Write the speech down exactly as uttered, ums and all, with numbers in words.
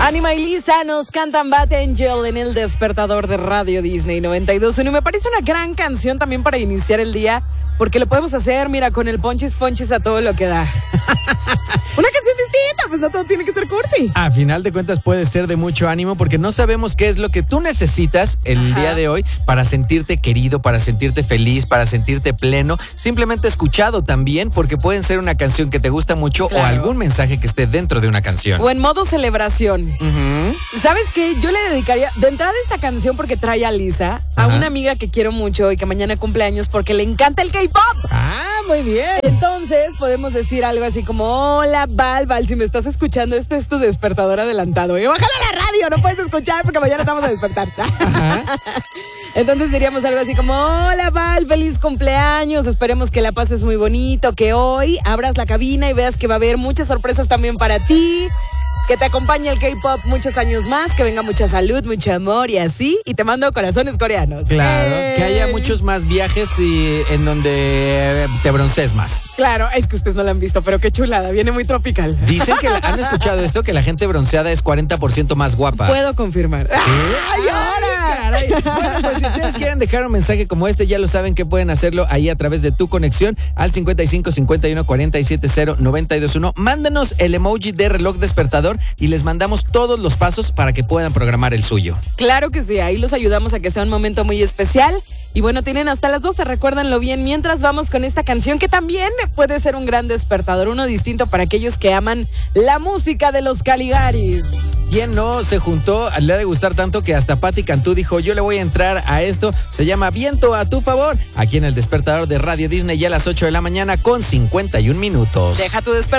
Ánima y Lisa nos cantan Bad Angel en el despertador de Radio Disney noventa y dos punto uno. Y me parece una gran canción también para iniciar el día, porque lo podemos hacer, mira, con el ponchis ponchis a todo lo que da. Una canción distinta, pues no todo tiene que ser cursi. A final de cuentas puede ser de mucho ánimo, porque no sabemos qué es lo que tú necesitas el Ajá. día de hoy para sentirte querido, para sentirte feliz, para sentirte pleno, simplemente escuchado también, porque pueden ser una canción que te gusta mucho claro. o algún mensaje que esté dentro de una canción. O en modo celebración. Uh-huh. ¿Sabes qué? Yo le dedicaría, de entrada esta canción porque trae a Lisa, a Ajá. una amiga que quiero mucho y que mañana cumple años porque le encanta el K-pop. Ah, muy bien. Entonces podemos decir algo así como: hola, Val, Val, si me estás escuchando, este es tu despertador adelantado. Y bájale a la radio, no puedes escuchar porque mañana te vamos a despertar. Ajá. Entonces diríamos algo así como: hola, Val, feliz cumpleaños, esperemos que la pases muy bonito, que hoy abras la cabina y veas que va a haber muchas sorpresas también para ti, que te acompañe el K-pop muchos años más, que venga mucha salud, mucho amor y así, y te mando corazones coreanos. Claro, ¡Eh! que haya muchos más viajes y en donde te broncees más. Claro, es que ustedes no la han visto, pero qué chulada, viene muy tropical. Dicen que la, han escuchado esto, que la gente bronceada es cuarenta por ciento más guapa. Puedo confirmar. ¿Sí? ¡Ay, ahora! Caray. Bueno, pues si ustedes quieren dejar un mensaje como este, ya lo saben que pueden hacerlo ahí a través de tu conexión al cincuenta y cinco cincuenta y uno cuarenta y siete cero noventa y dos uno. Mándenos el emoji de reloj despertador y les mandamos todos los pasos para que puedan programar el suyo. Claro que sí, ahí los ayudamos a que sea un momento muy especial. Y bueno, tienen hasta las doce, recuérdenlo bien, mientras vamos con esta canción que también puede ser un gran despertador, uno distinto para aquellos que aman la música de los Caligaris. ¿Quién no se juntó? Le ha de gustar tanto que hasta Patti Cantú dijo: yo le voy a entrar a esto. Se llama Viento a tu favor, aquí en el despertador de Radio Disney, ya a las ocho de la mañana con cincuenta y un minutos. Deja tu despertador.